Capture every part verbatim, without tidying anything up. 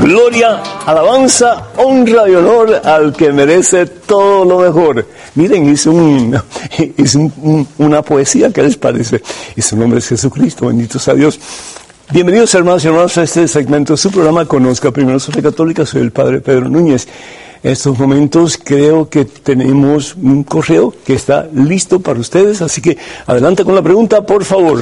Gloria, alabanza, honra y honor al que merece todo lo mejor. Miren, hice, un, hice un, un, una poesía, ¿qué les parece? Y su nombre es Jesucristo, bendito sea Dios. Bienvenidos, hermanos y hermanas, a este segmento de su programa Conozca Primero su Fe Católica. Soy el Padre Pedro Núñez. En estos momentos creo que tenemos un correo que está listo para ustedes, así que adelante con la pregunta, por favor.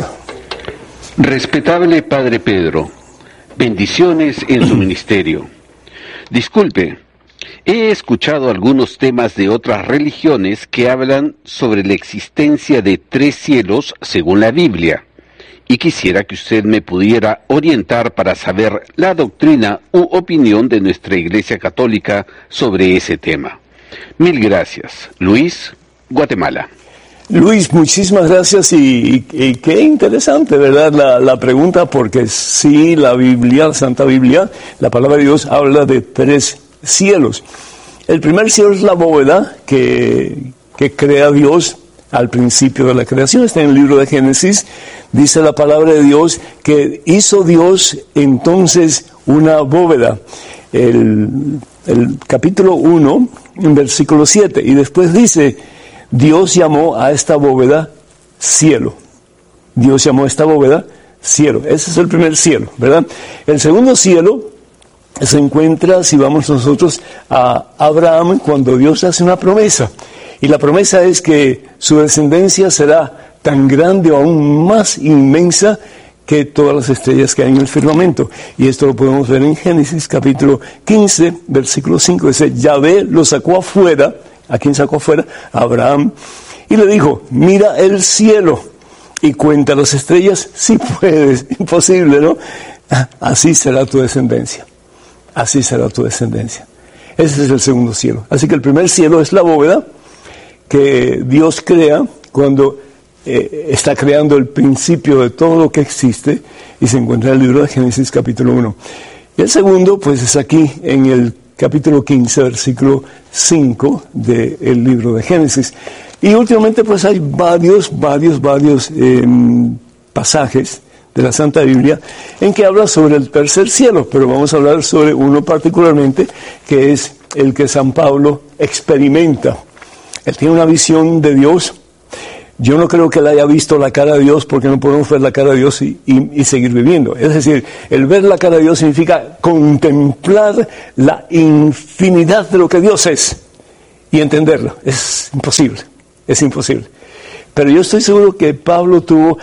Respetable Padre Pedro, bendiciones en su ministerio. Disculpe, he escuchado algunos temas de otras religiones que hablan sobre la existencia de tres cielos según la Biblia, y quisiera que usted me pudiera orientar para saber la doctrina u opinión de nuestra Iglesia Católica sobre ese tema. Mil gracias. Luis, Guatemala. Luis, muchísimas gracias y, y, y qué interesante, ¿verdad? La, la pregunta, porque sí, la Biblia, la Santa Biblia, la palabra de Dios habla de tres cielos. El primer cielo es la bóveda que, que crea Dios al principio de la creación. Está en el libro de Génesis. Dice la palabra de Dios que hizo Dios entonces una bóveda. El, el capítulo uno, en versículo siete, y después dice: Dios llamó a esta bóveda cielo. Dios llamó a esta bóveda cielo. Ese es el primer cielo, ¿verdad? El segundo cielo se encuentra, si vamos nosotros a Abraham, cuando Dios hace una promesa. Y la promesa es que su descendencia será tan grande o aún más inmensa que todas las estrellas que hay en el firmamento. Y esto lo podemos ver en Génesis capítulo quince, versículo cinco. Dice: Yahvé lo sacó afuera. ¿A quién sacó afuera? A Abraham. Y le dijo: mira el cielo y cuenta las estrellas, si puedes. Imposible, ¿no? Así será tu descendencia. Así será tu descendencia. Ese es el segundo cielo. Así que el primer cielo es la bóveda que Dios crea cuando eh, está creando el principio de todo lo que existe, y se encuentra en el libro de Génesis capítulo uno. Y el segundo, pues, es aquí en el capítulo quince, versículo cinco del libro de Génesis. Y últimamente, pues, hay varios, varios, varios eh, pasajes de la Santa Biblia en que habla sobre el tercer cielo, pero vamos a hablar sobre uno particularmente, que es el que San Pablo experimenta. Él tiene una visión de Dios. Yo no creo que él haya visto la cara de Dios, porque no podemos ver la cara de Dios y, y, y seguir viviendo. Es decir, el ver la cara de Dios significa contemplar la infinidad de lo que Dios es y entenderlo. Es imposible, es imposible. Pero yo estoy seguro que Pablo tuvo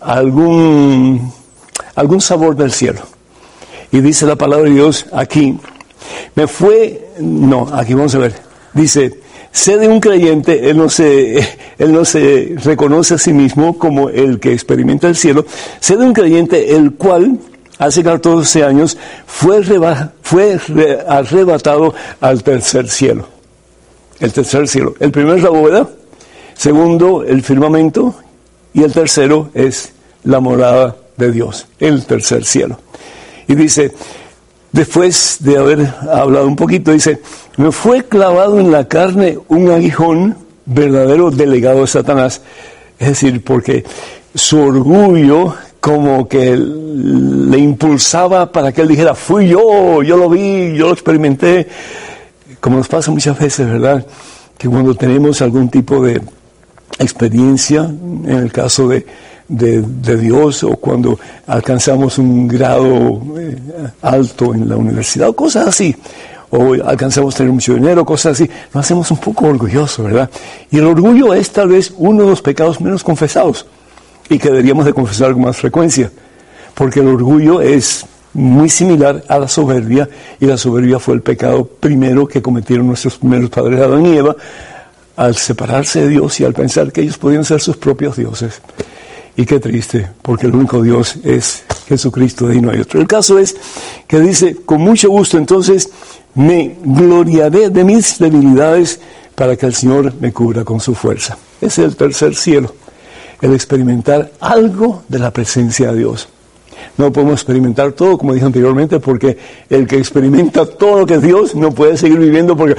algún, algún sabor del cielo. Y dice la palabra de Dios aquí, me fue, no, aquí vamos a ver, dice: sé de un creyente, él no se, él no se reconoce a sí mismo como el que experimenta el cielo. Sé de un creyente el cual, hace catorce años, fue, reba, fue re, arrebatado al tercer cielo. El tercer cielo. El primero es la bóveda, segundo el firmamento, y el tercero es la morada de Dios, el tercer cielo. Y dice, después de haber hablado un poquito, dice: me fue clavado en la carne un aguijón, verdadero delegado de Satanás. Es decir, porque su orgullo como que le impulsaba para que él dijera: fui yo, yo lo vi, yo lo experimenté. Como nos pasa muchas veces, ¿verdad? Que cuando tenemos algún tipo de experiencia, en el caso de De, de Dios, o cuando alcanzamos un grado eh, alto en la universidad, o cosas así, o alcanzamos a tener mucho dinero, cosas así, nos hacemos un poco orgullosos, ¿verdad? Y el orgullo es tal vez uno de los pecados menos confesados, y que deberíamos de confesar con más frecuencia, porque el orgullo es muy similar a la soberbia, y la soberbia fue el pecado primero que cometieron nuestros primeros padres, Adán y Eva, al separarse de Dios y al pensar que ellos podían ser sus propios dioses. Y qué triste, porque el único Dios es Jesucristo, de ahí no hay otro. El caso es que dice: con mucho gusto entonces me gloriaré de mis debilidades para que el Señor me cubra con su fuerza. Ese es el tercer cielo, el experimentar algo de la presencia de Dios. No podemos experimentar todo, como dije anteriormente, porque el que experimenta todo lo que es Dios no puede seguir viviendo, porque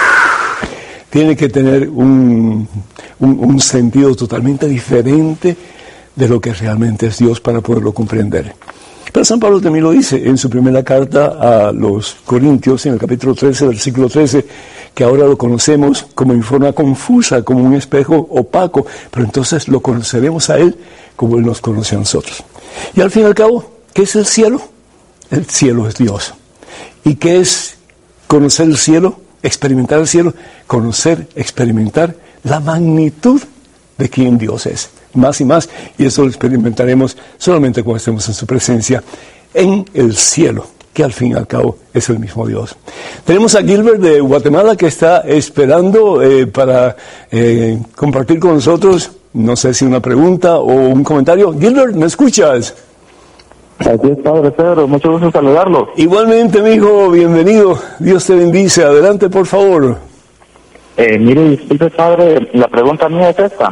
tiene que tener un, un, un sentido totalmente diferente de lo que realmente es Dios para poderlo comprender. Pero San Pablo también lo dice en su primera carta a los Corintios, en el capítulo trece, versículo trece, que ahora lo conocemos como en forma confusa, como un espejo opaco, pero entonces lo conoceremos a Él como Él nos conoce a nosotros. Y al fin y al cabo, ¿qué es el cielo? El cielo es Dios. ¿Y qué es conocer el cielo? Experimentar el cielo. Conocer, experimentar la magnitud de quién Dios es. Más y más, y eso lo experimentaremos solamente cuando estemos en su presencia en el cielo, que al fin y al cabo es el mismo Dios. Tenemos a Gilbert de Guatemala que está esperando eh, para eh, compartir con nosotros, no sé si una pregunta o un comentario. Gilbert, ¿me escuchas? Aquí es Padre Pedro, mucho gusto saludarlo. Igualmente, amigo, bienvenido. Dios te bendice. Adelante, por favor. Eh, mire, disculpe, Padre, la pregunta mía es esta.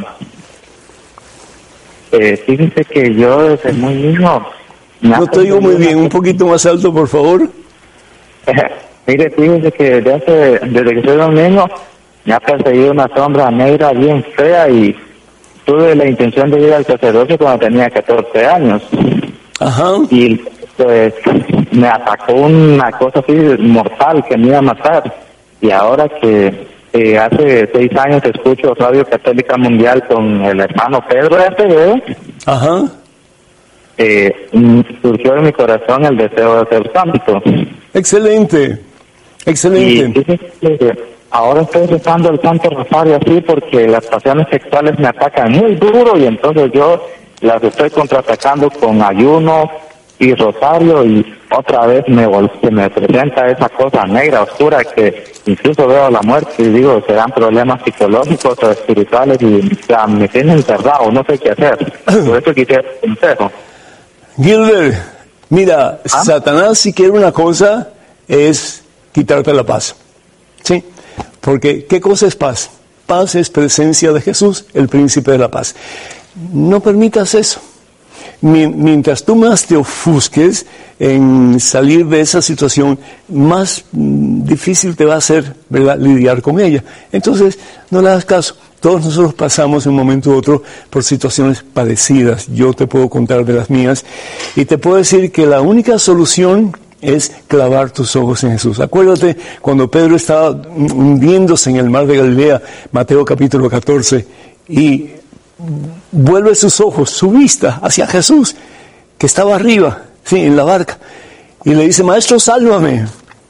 Eh, fíjense que yo desde muy niño... No te oigo muy bien, un poquito más alto, por favor. Mire, fíjense que desde, hace, desde que soy un niño me ha perseguido una sombra negra bien fea y tuve la intención de ir al sacerdocio cuando tenía catorce años. Ajá. Y pues me atacó una cosa así mortal que me iba a matar. Y ahora que eh, hace seis años escucho Radio Católica Mundial con el hermano Pedro de Acevedo, Ajá. Eh, surgió en mi corazón el deseo de ser santo. Excelente, excelente. Y fíjense que ahora estoy rezando el Santo Rosario así porque las pasiones sexuales me atacan muy duro y entonces yo las estoy contraatacando con ayuno y rosario y otra vez me se me presenta esa cosa negra, oscura, que incluso veo la muerte y digo, serán problemas psicológicos o espirituales y o sea, me tienen encerrado, no sé qué hacer. Por eso quisiera un consejo. Gilbert, mira, ¿Ah? Satanás si quiere una cosa es quitarte la paz, ¿sí? Porque ¿qué cosa es paz? Paz es presencia de Jesús, el príncipe de la paz. No permitas eso. Mientras tú más te ofusques en salir de esa situación, más difícil te va a ser, ¿verdad?, lidiar con ella. Entonces, no le hagas caso. Todos nosotros pasamos en un momento u otro por situaciones parecidas. Yo te puedo contar de las mías y te puedo decir que la única solución es clavar tus ojos en Jesús. Acuérdate cuando Pedro estaba hundiéndose en el mar de Galilea, Mateo capítulo catorce, y vuelve sus ojos, su vista hacia Jesús, que estaba arriba, sí, en la barca, y le dice, Maestro, sálvame.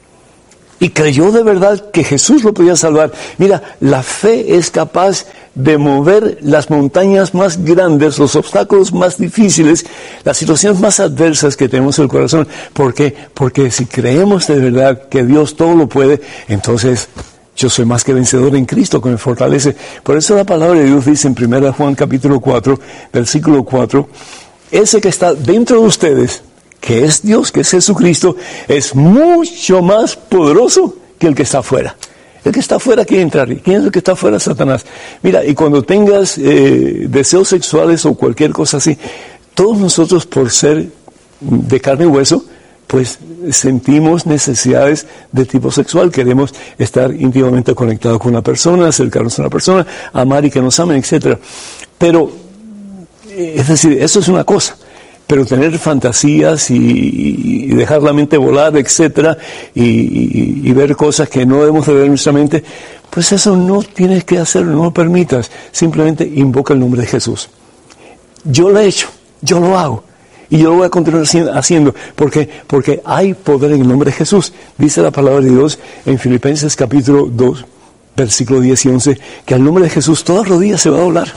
Y creyó de verdad que Jesús lo podía salvar. Mira, la fe es capaz de mover las montañas más grandes, los obstáculos más difíciles, las situaciones más adversas que tenemos en el corazón. ¿Por qué? Porque si creemos de verdad que Dios todo lo puede, entonces yo soy más que vencedor en Cristo, que me fortalece. Por eso la palabra de Dios dice en primera Juan capítulo cuatro, versículo cuatro, ese que está dentro de ustedes, que es Dios, que es Jesucristo, es mucho más poderoso que el que está afuera. El que está afuera quiere entrar. ¿Y quién es el que está afuera? Satanás. Mira, y cuando tengas eh, deseos sexuales o cualquier cosa así, todos nosotros por ser de carne y hueso, pues sentimos necesidades de tipo sexual. Queremos estar íntimamente conectados con una persona, acercarnos a una persona, amar y que nos amen, etcétera. Pero, es decir, eso es una cosa. Pero tener fantasías y, y dejar la mente volar, etcétera, y, y, y ver cosas que no debemos de ver en nuestra mente, pues eso no tienes que hacerlo, no lo permitas. Simplemente invoca el nombre de Jesús. Yo lo he hecho, yo lo hago, y yo lo voy a continuar haciendo. ¿Por qué? Porque hay poder en el nombre de Jesús. Dice la palabra de Dios en Filipenses capítulo dos, versículo diez y once, que al nombre de Jesús toda rodilla se va a doblar.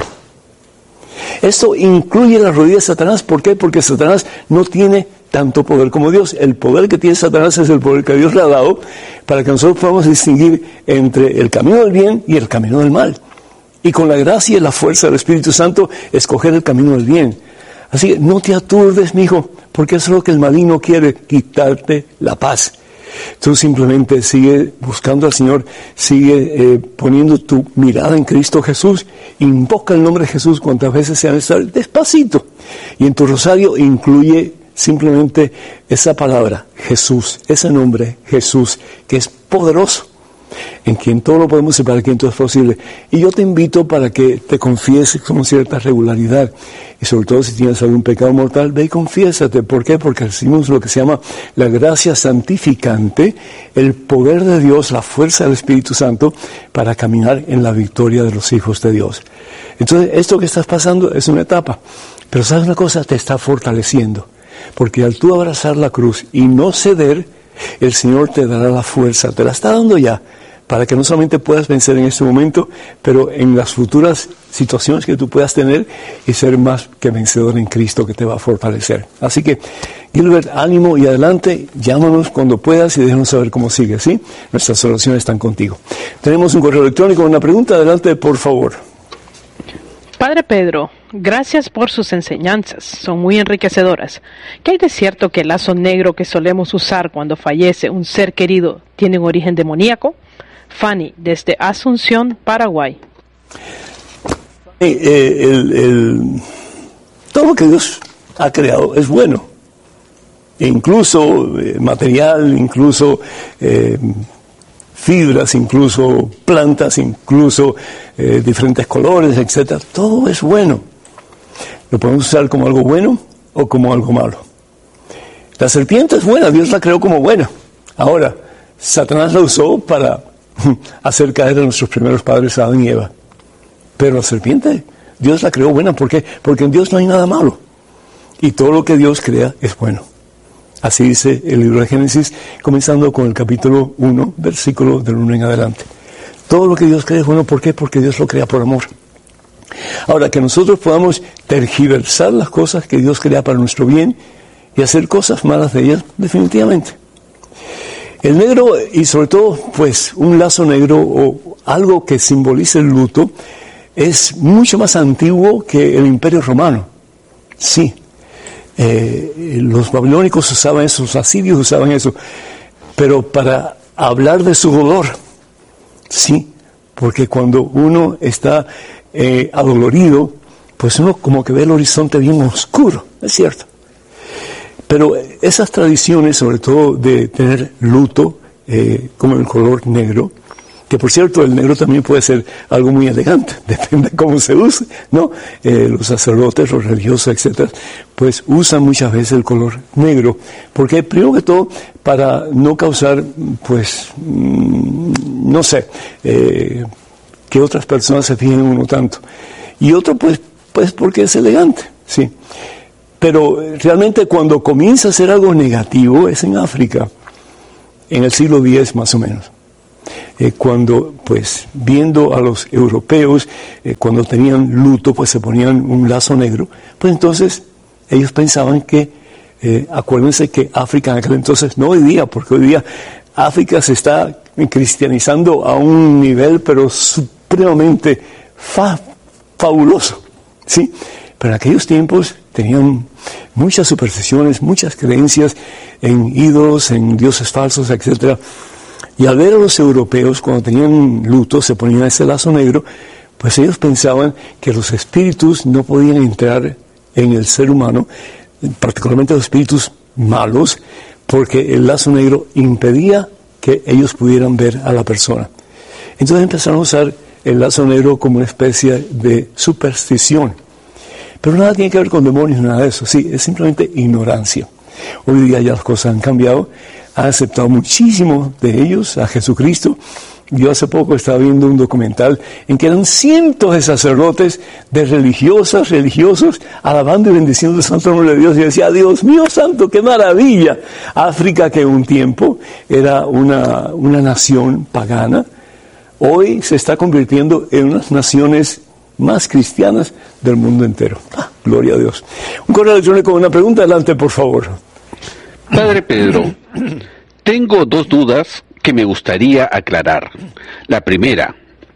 Esto incluye las rodillas de Satanás. ¿Por qué? Porque Satanás no tiene tanto poder como Dios. El poder que tiene Satanás es el poder que Dios le ha dado para que nosotros podamos distinguir entre el camino del bien y el camino del mal. Y con la gracia y la fuerza del Espíritu Santo, escoger el camino del bien. Así que no te aturdes, mijo, porque eso es lo que el maligno quiere, quitarte la paz. Tú simplemente sigue buscando al Señor, sigue eh, poniendo tu mirada en Cristo Jesús, invoca el nombre de Jesús cuantas veces sea necesario, despacito. Y en tu rosario incluye simplemente esa palabra, Jesús, ese nombre, Jesús, que es poderoso. en quien todo lo podemos y para quien todo es posible. Y yo te invito para que te confieses con cierta regularidad. Y sobre todo si tienes algún pecado mortal, ve y confiésate. ¿Por qué? Porque recibimos lo que se llama la gracia santificante, el poder de Dios, la fuerza del Espíritu Santo para caminar en la victoria de los hijos de Dios. Entonces, esto que estás pasando es una etapa. Pero ¿sabes una cosa? Te está fortaleciendo. Porque al tú abrazar la cruz y no ceder, el Señor te dará la fuerza, te la está dando ya, para que no solamente puedas vencer en este momento, pero en las futuras situaciones que tú puedas tener y ser más que vencedor en Cristo, que te va a fortalecer. Así que, Gilbert, ánimo y adelante, llámanos cuando puedas y déjanos saber cómo sigue, ¿sí? Nuestras oraciones están contigo. Tenemos un correo electrónico, una pregunta, adelante, por favor. Padre Pedro, gracias por sus enseñanzas, son muy enriquecedoras. ¿Qué hay de cierto que el lazo negro que solemos usar cuando fallece un ser querido tiene un origen demoníaco? Fanny, desde Asunción, Paraguay. Eh, eh, el, el, todo lo que Dios ha creado es bueno, e incluso eh, material, incluso eh, fibras, incluso plantas, incluso eh, diferentes colores, etcétera. Todo es bueno. Lo podemos usar como algo bueno o como algo malo. La serpiente es buena, Dios la creó como buena. Ahora, Satanás la usó para hacer caer a nuestros primeros padres, Adán y Eva. Pero la serpiente, Dios la creó buena. ¿Por qué? Porque en Dios no hay nada malo. Y todo lo que Dios crea es bueno. Así dice el libro de Génesis, comenzando con el capítulo uno, versículo del uno en adelante. Todo lo que Dios crea es bueno. ¿Por qué? Porque Dios lo crea por amor. Ahora, que nosotros podamos tergiversar las cosas que Dios crea para nuestro bien y hacer cosas malas de ellas, definitivamente. El negro, y sobre todo, pues, un lazo negro o algo que simbolice el luto, es mucho más antiguo que el Imperio Romano. Sí. Eh, los babilónicos usaban eso, los asirios usaban eso, pero para hablar de su dolor, sí, porque cuando uno está eh, adolorido, pues uno como que ve el horizonte bien oscuro, es cierto. Pero esas tradiciones, sobre todo de tener luto, eh, como el color negro, que por cierto el negro también puede ser algo muy elegante, depende de cómo se use, ¿no? Eh, los sacerdotes, los religiosos, etcétera, pues usan muchas veces el color negro, porque primero que todo, para no causar, pues, mmm, no sé, eh, que otras personas se fijen en uno tanto. Y otro, pues, pues porque es elegante, sí. Pero realmente cuando comienza a ser algo negativo es en África, en el siglo diez más o menos. Eh, cuando, pues, viendo a los europeos, eh, cuando tenían luto, pues se ponían un lazo negro, pues entonces ellos pensaban que, eh, acuérdense que África en aquel entonces, no hoy día, porque hoy día África se está cristianizando a un nivel, pero supremamente fa- fabuloso, ¿sí? Pero en aquellos tiempos tenían muchas supersticiones, muchas creencias en ídolos, en dioses falsos, etcétera. Y al ver a los europeos, cuando tenían luto, se ponían ese lazo negro, pues ellos pensaban que los espíritus no podían entrar en el ser humano, particularmente los espíritus malos, porque el lazo negro impedía que ellos pudieran ver a la persona. Entonces empezaron a usar el lazo negro como una especie de superstición. Pero nada tiene que ver con demonios, nada de eso. Sí, es simplemente ignorancia. Hoy día ya las cosas han cambiado. Han aceptado muchísimo de ellos a Jesucristo. Yo hace poco estaba viendo un documental en que eran cientos de sacerdotes, de religiosas, religiosos, alabando y bendiciendo el santo nombre de Dios. Y decía, Dios mío santo, qué maravilla. África, que en un tiempo era una, una nación pagana, hoy se está convirtiendo en unas naciones más cristianas del mundo entero. Ah, gloria a Dios. Un correo electrónico con una pregunta, adelante, por favor. Padre Pedro, tengo dos dudas que me gustaría aclarar. La primera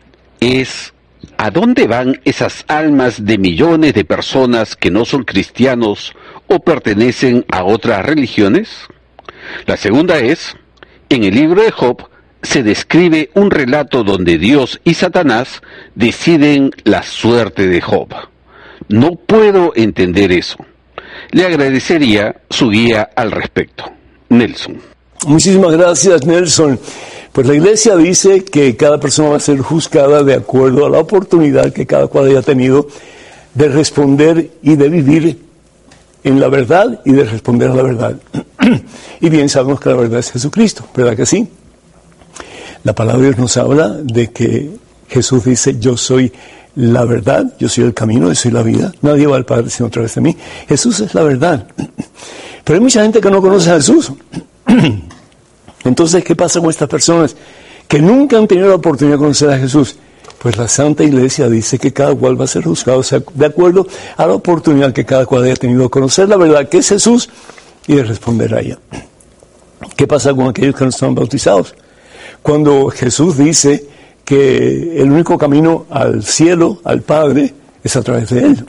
es, ¿a dónde van esas almas de millones de personas que no son cristianos o pertenecen a otras religiones? La segunda es, en el libro de Job se describe un relato donde Dios y Satanás deciden la suerte de Job. No puedo entender eso. Le agradecería su guía al respecto. Nelson. Muchísimas gracias, Nelson. Pues la iglesia dice que cada persona va a ser juzgada de acuerdo a la oportunidad que cada cual haya tenido de responder y de vivir en la verdad y de responder a la verdad. Y bien sabemos que la verdad es Jesucristo, ¿verdad que sí? La palabra de Dios nos habla de que Jesús dice, yo soy la verdad, yo soy el camino, yo soy la vida. Nadie va al Padre sino a través de mí. Jesús es la verdad. Pero hay mucha gente que no conoce a Jesús. Entonces, ¿qué pasa con estas personas que nunca han tenido la oportunidad de conocer a Jesús? Pues la Santa Iglesia dice que cada cual va a ser juzgado de acuerdo a la oportunidad que cada cual haya tenido de conocer la verdad que es Jesús y de responder a ella. ¿Qué pasa con aquellos que no están bautizados? Cuando Jesús dice que el único camino al cielo, al Padre, es a través de Él.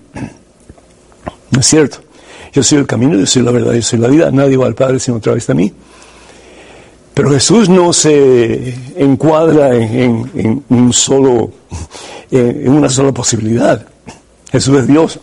¿No es cierto? Yo soy el camino, yo soy la verdad, yo soy la vida. Nadie va al Padre sino a través de mí. Pero Jesús no se encuadra en, en, en, un solo, en una sola posibilidad. Jesús es Dios.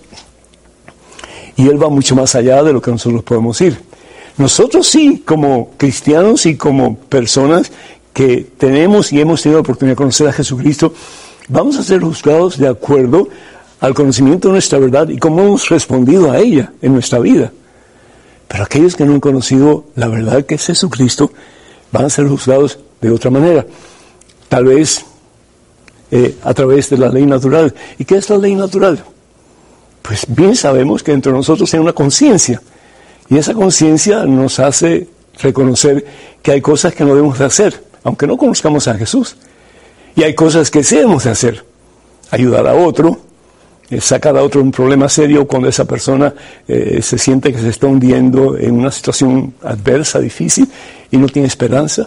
Y Él va mucho más allá de lo que nosotros podemos ir. Nosotros sí, como cristianos y como personas que tenemos y hemos tenido la oportunidad de conocer a Jesucristo, vamos a ser juzgados de acuerdo al conocimiento de nuestra verdad y cómo hemos respondido a ella en nuestra vida. Pero aquellos que no han conocido la verdad que es Jesucristo, van a ser juzgados de otra manera, tal vez eh, a través de la ley natural. ¿Y qué es la ley natural? Pues bien sabemos que entre nosotros hay una conciencia, y esa conciencia nos hace reconocer que hay cosas que no debemos de hacer, aunque no conozcamos a Jesús, y hay cosas que sí debemos de hacer, ayudar a otro, eh, sacar a otro de un problema serio cuando esa persona eh, se siente que se está hundiendo en una situación adversa, difícil, y no tiene esperanza,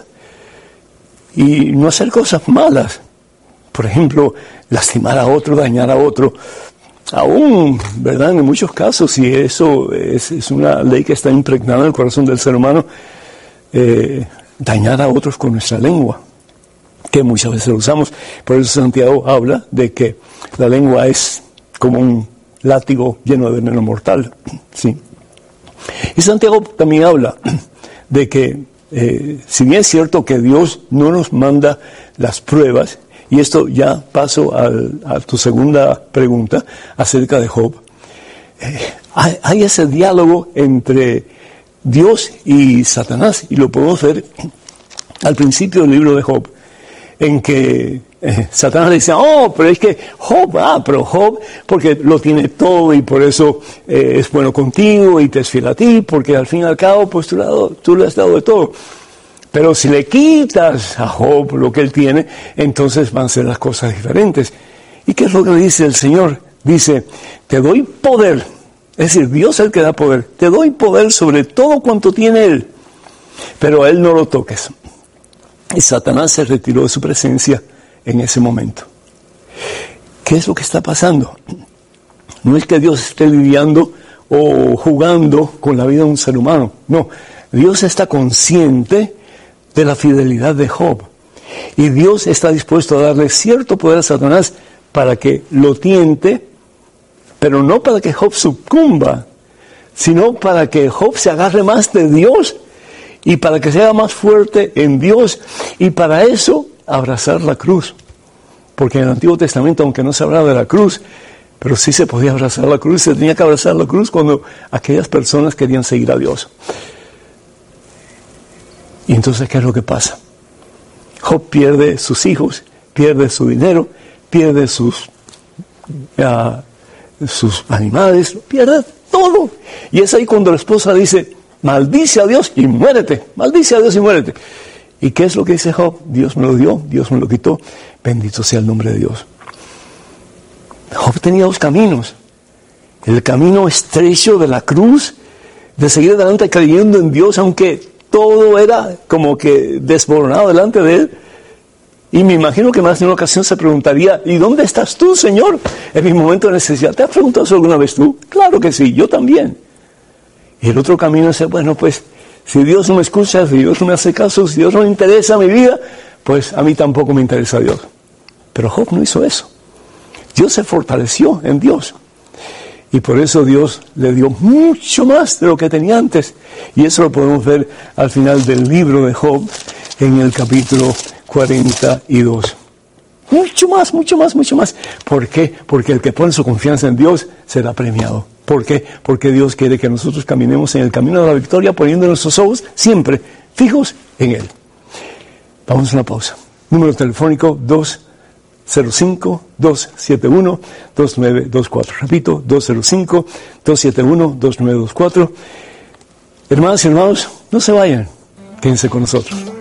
y no hacer cosas malas, por ejemplo, lastimar a otro, dañar a otro, aún, ¿verdad? En muchos casos, y eso es, es una ley que está impregnada en el corazón del ser humano, eh, dañar a otros con nuestra lengua, que muchas veces lo usamos. Por eso Santiago habla de que la lengua es como un látigo lleno de veneno mortal, ¿sí? Y Santiago también habla de que Eh, si bien es cierto que Dios no nos manda las pruebas, y esto ya paso al, a tu segunda pregunta acerca de Job, eh, hay, hay ese diálogo entre Dios y Satanás, y lo podemos ver al principio del libro de Job, en que eh, Satanás le dice, oh, pero es que Job, ah, pero Job, porque lo tiene todo y por eso eh, es bueno contigo y te es fiel a ti, porque al fin y al cabo, pues tú le, dado, tú le has dado de todo. Pero si le quitas a Job lo que él tiene, entonces van a ser las cosas diferentes. ¿Y qué es lo que le dice el Señor? Dice, te doy poder, es decir, Dios es el que da poder, te doy poder sobre todo cuanto tiene Él, pero a Él no lo toques. Y Satanás se retiró de su presencia en ese momento. ¿Qué es lo que está pasando? No es que Dios esté lidiando o jugando con la vida de un ser humano. No, Dios está consciente de la fidelidad de Job. Y Dios está dispuesto a darle cierto poder a Satanás para que lo tiente, pero no para que Job sucumba, sino para que Job se agarre más de Dios y para que sea más fuerte en Dios, y para eso abrazar la cruz. Porque en el Antiguo Testamento, aunque no se hablaba de la cruz, pero sí se podía abrazar la cruz, se tenía que abrazar la cruz cuando aquellas personas querían seguir a Dios. Y entonces, ¿qué es lo que pasa? Job pierde sus hijos, pierde su dinero, pierde sus, uh, sus animales, pierde todo. Y es ahí cuando la esposa dice, maldice a Dios y muérete, maldice a Dios y muérete. ¿Y qué es lo que dice Job? Dios me lo dio, Dios me lo quitó, bendito sea el nombre de Dios. Job tenía dos caminos, el camino estrecho de la cruz, de seguir adelante creyendo en Dios, aunque todo era como que desboronado delante de él. Y me imagino que más de una ocasión se preguntaría, ¿y dónde estás tú, Señor, en mi momento de necesidad? ¿Te has preguntado eso alguna vez tú? Claro que sí, yo también. Y el otro camino es, bueno, pues, si Dios no me escucha, si Dios no me hace caso, si Dios no me interesa mi vida, pues a mí tampoco me interesa Dios. Pero Job no hizo eso. Dios se fortaleció en Dios. Y por eso Dios le dio mucho más de lo que tenía antes. Y eso lo podemos ver al final del libro de Job, en el capítulo cuarenta y dos. Mucho más, mucho más, mucho más. ¿Por qué? Porque el que pone su confianza en Dios será premiado. ¿Por qué? Porque Dios quiere que nosotros caminemos en el camino de la victoria poniendo nuestros ojos siempre fijos en Él. Vamos a una pausa. Número telefónico dos cero cinco, dos siete uno, dos nueve dos cuatro. Repito, dos cero cinco, dos siete uno, dos nueve dos cuatro. Hermanas y hermanos, no se vayan. Quédense con nosotros.